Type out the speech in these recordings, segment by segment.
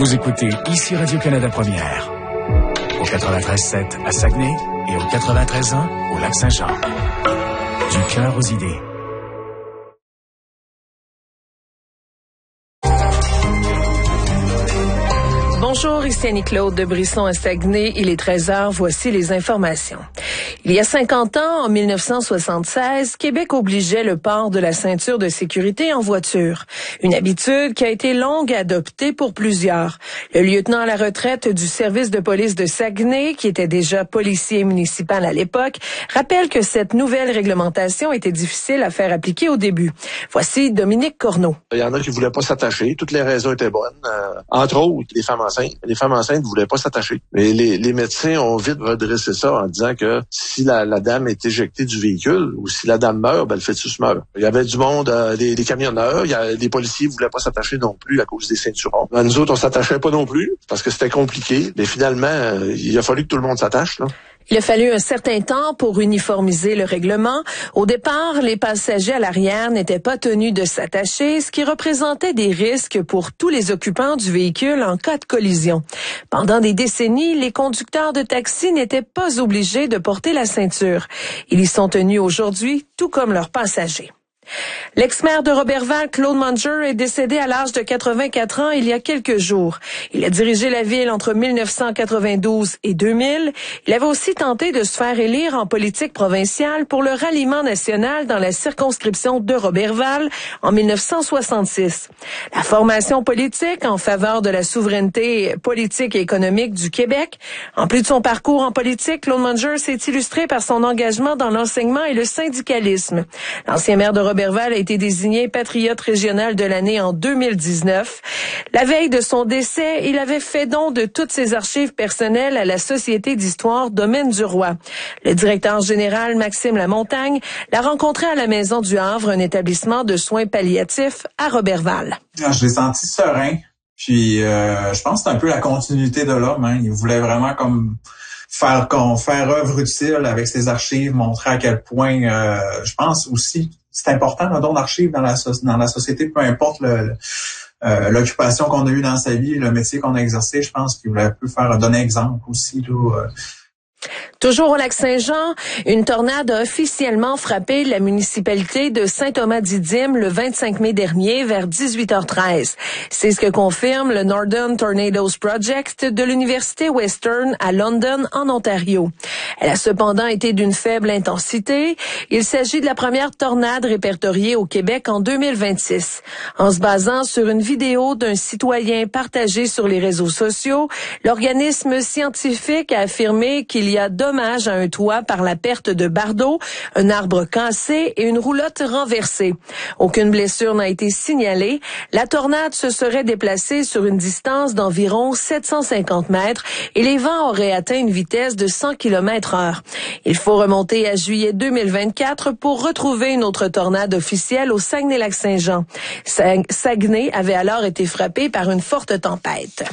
Vous écoutez ici Radio-Canada Première, au 93.7 à Saguenay et au 93.1 au Lac-Saint-Jean. Du cœur aux idées. Bonjour, ici Annie-Claude de Brisson à Saguenay. Il est 13h, voici les informations. Il y a 50 ans, en 1976, Québec obligeait le port de la ceinture de sécurité en voiture. Une habitude qui a été longue à adopter pour plusieurs. Le lieutenant à la retraite du service de police de Saguenay, qui était déjà policier municipal à l'époque, rappelle que cette nouvelle réglementation était difficile à faire appliquer au début. Voici Dominique Corneau. Il y en a qui voulaient pas s'attacher. Toutes les raisons étaient bonnes. Entre autres, les femmes enceintes. Les femmes enceintes ne voulaient pas s'attacher. Mais les médecins ont vite redressé ça en disant que si la dame est éjectée du véhicule ou si la dame meurt, le fœtus meurt. Il y avait du monde, des camionneurs, les policiers voulaient pas s'attacher non plus à cause des ceinturons. Nous autres, on s'attachait pas non plus parce que c'était compliqué. Mais finalement, il a fallu que tout le monde s'attache, là. Il a fallu un certain temps pour uniformiser le règlement. Au départ, les passagers à l'arrière n'étaient pas tenus de s'attacher, ce qui représentait des risques pour tous les occupants du véhicule en cas de collision. Pendant des décennies, les conducteurs de taxi n'étaient pas obligés de porter la ceinture. Ils y sont tenus aujourd'hui, tout comme leurs passagers. L'ex-maire de Roberval, Claude Munger, est décédé à l'âge de 84 ans il y a quelques jours. Il a dirigé la ville entre 1992 et 2000. Il avait aussi tenté de se faire élire en politique provinciale pour le ralliement national dans la circonscription de Roberval en 1966. La formation politique en faveur de la souveraineté politique et économique du Québec. En plus de son parcours en politique, Claude Munger s'est illustré par son engagement dans l'enseignement et le syndicalisme. L'ancien maire de Roberval a été désigné patriote régional de l'année en 2019. La veille de son décès, il avait fait don de toutes ses archives personnelles à la Société d'histoire Domaine du Roi. Le directeur général Maxime Lamontagne l'a rencontré à la Maison du Havre, un établissement de soins palliatifs à Roberval. Je l'ai senti serein, puis je pense que c'est un peu la continuité de l'homme. Il voulait vraiment comme faire œuvre utile avec ses archives, montrer à quel point, je pense aussi, c'est important le don d'archives dans la société, peu importe l'occupation qu'on a eue dans sa vie, le métier qu'on a exercé. Je pense qu'il voulait donner exemple aussi là. Toujours au Lac-Saint-Jean, une tornade a officiellement frappé la municipalité de Saint-Thomas-Didyme le 25 mai dernier vers 18h13. C'est ce que confirme le Northern Tornadoes Project de l'Université Western à London, en Ontario. Elle a cependant été d'une faible intensité. Il s'agit de la première tornade répertoriée au Québec en 2026. En se basant sur une vidéo d'un citoyen partagée sur les réseaux sociaux, l'organisme scientifique a affirmé qu'il y a dommage à un toit par la perte de bardeaux, un arbre cassé et une roulotte renversée. Aucune blessure n'a été signalée. La tornade se serait déplacée sur une distance d'environ 750 mètres et les vents auraient atteint une vitesse de 100 km/h. Il faut remonter à juillet 2024 pour retrouver une autre tornade officielle au Saguenay-Lac-Saint-Jean. Saguenay avait alors été frappé par une forte tempête.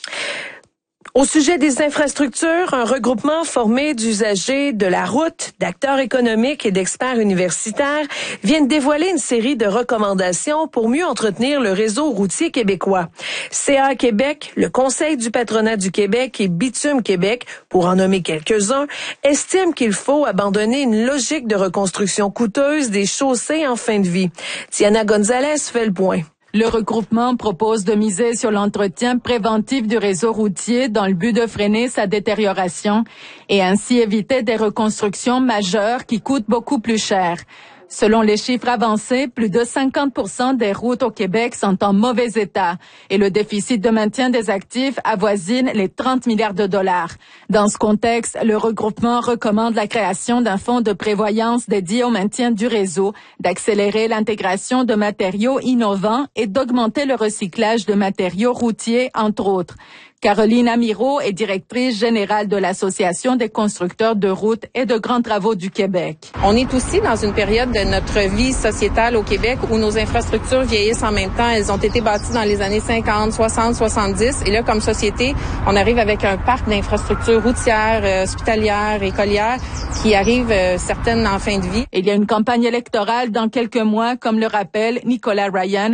Au sujet des infrastructures, un regroupement formé d'usagers de la route, d'acteurs économiques et d'experts universitaires vient de dévoiler une série de recommandations pour mieux entretenir le réseau routier québécois. CA Québec, le Conseil du patronat du Québec et Bitume Québec, pour en nommer quelques-uns, estiment qu'il faut abandonner une logique de reconstruction coûteuse des chaussées en fin de vie. Tiana Gonzalez fait le point. Le regroupement propose de miser sur l'entretien préventif du réseau routier dans le but de freiner sa détérioration et ainsi éviter des reconstructions majeures qui coûtent beaucoup plus cher. Selon les chiffres avancés, plus de 50% des routes au Québec sont en mauvais état et le déficit de maintien des actifs avoisine les 30 milliards de dollars. Dans ce contexte, le regroupement recommande la création d'un fonds de prévoyance dédié au maintien du réseau, d'accélérer l'intégration de matériaux innovants et d'augmenter le recyclage de matériaux routiers, entre autres. Caroline Amirault est directrice générale de l'Association des constructeurs de routes et de grands travaux du Québec. On est aussi dans une période de notre vie sociétale au Québec où nos infrastructures vieillissent en même temps. Elles ont été bâties dans les années 50, 60, 70. Et là, comme société, on arrive avec un parc d'infrastructures routières, hospitalières, écolières qui arrivent certaines en fin de vie. Il y a une campagne électorale dans quelques mois, comme le rappelle Nicolas Ryan,